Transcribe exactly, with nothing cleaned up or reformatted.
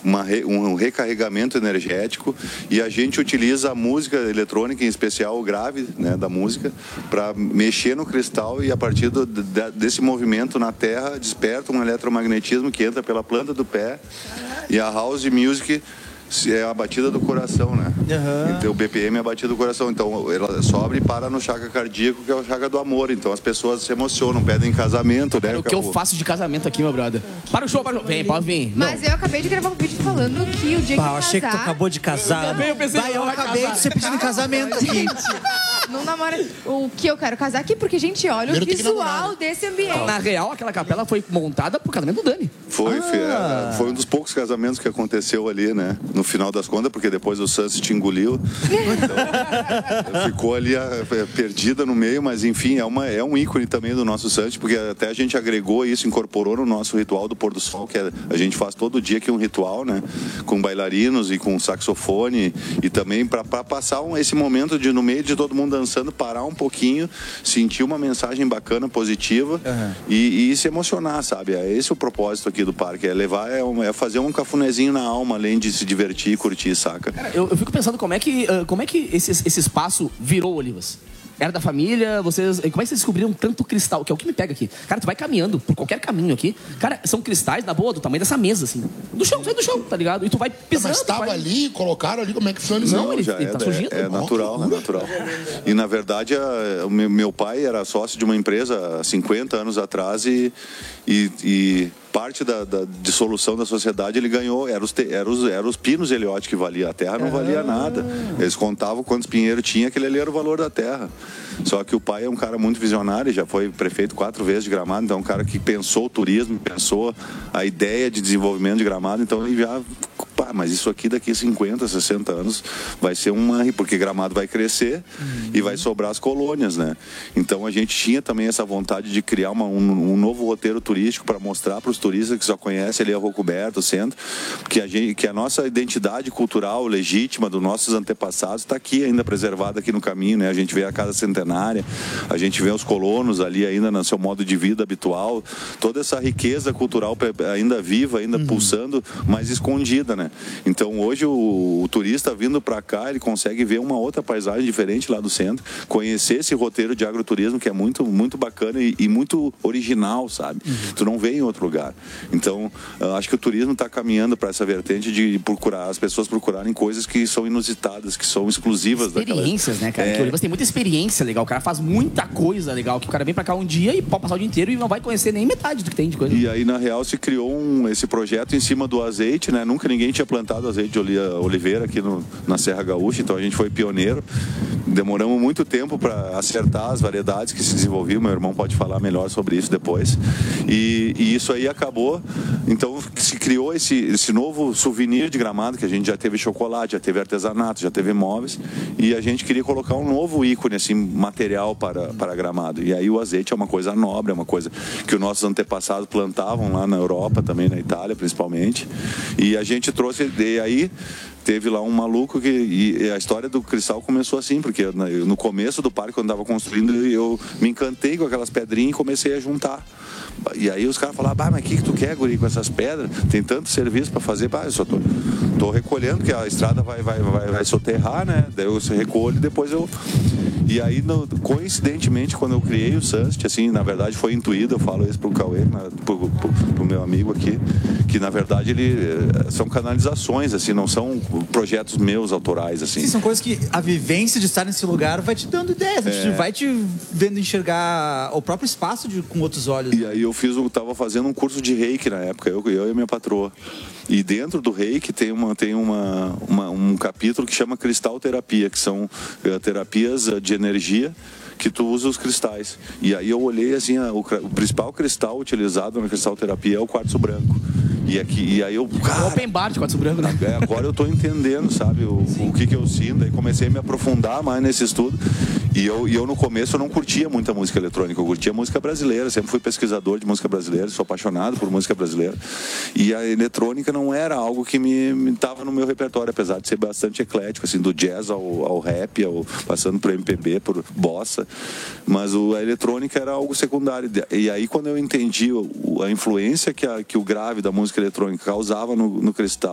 uma re, um recarregamento energético, e a gente utiliza a música eletrônica, em especial o grave, né, da música, para mexer no cristal, e a partir do, de, desse movimento na terra desperta um eletromagnetismo que entra pela planta do pé, e a house music é a batida do coração, né? Uhum. Então, o B P M é a batida do coração. Então, ela sobe e para no chakra cardíaco, que é o chakra do amor. Então, as pessoas se emocionam, pedem casamento, né? É o que eu faço de casamento aqui, meu brother. Para o show, para o... Vem, pode vir. Mas não. Eu acabei de gravar um vídeo falando que o dia que bah, eu achei casar... que tu acabou de casar. Eu, eu pensei bah, que eu acabei casar. de ser pedindo casamento aqui. Não namora... O que eu quero casar aqui, porque, gente, olha o visual desse ambiente. Na real, aquela capela foi montada pro casamento do Dani. Foi, ah. foi, foi um dos poucos casamentos que aconteceu ali, né? No final das contas, porque depois o Sunset te engoliu. Então, ficou ali a, perdida no meio, mas enfim, é, uma, é um ícone também do nosso Sunset, porque até a gente agregou isso, incorporou no nosso ritual do pôr do sol, que é, a gente faz todo dia aqui um ritual, né? Com bailarinos e com saxofone, e também para passar um, esse momento de, no meio de todo mundo dançando, parar um pouquinho, sentir uma mensagem bacana, positiva, uhum. e, e se emocionar, sabe? É esse o propósito aqui do parque, é levar, é, um, é fazer um cafunézinho na alma, além de se divertir e curtir, saca? Cara, eu, eu fico pensando como é que, uh, como é que esse, esse espaço virou, Olivas? Era da família, vocês... Como é que vocês descobriram tanto cristal? Que é o que me pega aqui. Cara, tu vai caminhando por qualquer caminho aqui. Cara, são cristais, na boa, do tamanho dessa mesa, assim. Do chão, sai do chão, tá ligado? E tu vai pisando. Mas estava vai... ali, colocaram ali, como é que foi? Não, ele, já ele é, tá surgindo. É, é natural, é natural. E, na verdade, a, o meu pai era sócio de uma empresa há cinquenta anos atrás e... e, e... parte da, da dissolução da sociedade ele ganhou, eram os, te, era os, era os pinos Eliott que valia, a terra não valia nada, eles contavam quantos pinheiros tinha, aquele ali era o valor da terra. Só que o pai é um cara muito visionário, já foi prefeito quatro vezes de Gramado, então é um cara que pensou o turismo, pensou a ideia de desenvolvimento de Gramado, então ele já... Pá, mas isso aqui daqui a cinquenta, sessenta anos vai ser uma... Porque Gramado vai crescer uhum. e vai sobrar as colônias, né? Então a gente tinha também essa vontade de criar uma, um, um novo roteiro turístico para mostrar para os turistas que só conhecem ali a Rua Coberta, o centro, que a, gente, que a nossa identidade cultural legítima dos nossos antepassados está aqui ainda preservada aqui no caminho, né? A gente vê a Casa Centenária, a gente vê os colonos ali ainda no seu modo de vida habitual, toda essa riqueza cultural ainda viva, ainda uhum. pulsando, mas escondida, né? Então hoje o, o turista vindo para cá, ele consegue ver uma outra paisagem diferente lá do centro, conhecer esse roteiro de agroturismo que é muito, muito bacana e, e muito original, sabe? Uhum. Tu não vê em outro lugar. Então, acho que o turismo está caminhando para essa vertente de procurar, as pessoas procurarem coisas que são inusitadas, que são exclusivas daquela... Experiências, né, cara? É... Que o Olivas tem muita experiência legal, o cara faz muita coisa legal, que o cara vem para cá um dia e pode passar o dia inteiro e não vai conhecer nem metade do que tem de coisa. E aí, na real, se criou um, esse projeto em cima do azeite, né? Nunca ninguém tinha plantado azeite de oliveira aqui no, na Serra Gaúcha, então a gente foi pioneiro. Demoramos muito tempo para acertar as variedades que se desenvolviam, meu irmão pode falar melhor sobre isso depois. E, e isso aí acabou, então se criou esse, esse novo souvenir de Gramado, que a gente já teve chocolate, já teve artesanato, já teve móveis, e a gente queria colocar um novo ícone, assim, material para, para Gramado. E aí o azeite é uma coisa nobre, é uma coisa que os nossos antepassados plantavam lá na Europa, também na Itália principalmente, e a gente trouxe, e aí teve lá um maluco que... E a história do cristal começou assim, porque no começo do parque, quando eu estava construindo, eu me encantei com aquelas pedrinhas e comecei a juntar. E aí os caras falavam, bah, mas o que, que tu quer, guri, com essas pedras? Tem tanto serviço para fazer, bah, eu só tô, tô recolhendo, porque a estrada vai, vai, vai, vai soterrar, né? Daí eu recolho e depois eu... E aí, no, coincidentemente, quando eu criei o Sunset, assim, na verdade foi intuído, eu falo isso pro Cauê, na, pro, pro, pro meu amigo aqui, que na verdade ele, são canalizações, assim, não são projetos meus autorais, assim. Sim, são coisas que a vivência de estar nesse lugar vai te dando ideias, é... vai te vendo enxergar o próprio espaço de, com outros olhos. E aí eu fiz, eu tava fazendo um curso de reiki na época, eu, eu e a minha patroa. E dentro do reiki tem, uma, tem uma, uma, um capítulo que chama cristal terapia, que são uh, terapias uh, de energia que tu usa os cristais. E aí eu olhei assim, a, o, o principal cristal utilizado na cristal terapia é o quartzo branco. E, aqui, e aí eu... Cara, open bar de quartzo branco, né? Agora eu tô entendendo, sabe, o, o que que eu sinto. Aí comecei a me aprofundar mais nesse estudo. E eu, e eu no começo eu não curtia muita música eletrônica, eu curtia música brasileira, sempre fui pesquisador de música brasileira, sou apaixonado por música brasileira. E a eletrônica não era algo que me, me tava no meu repertório, apesar de ser bastante eclético, assim, do jazz ao, ao rap, ao, passando por M P B, por bossa. Mas o, a eletrônica era algo secundário. E aí quando eu entendi o, a influência que, a, que o grave da música eletrônica causava no, no cristal,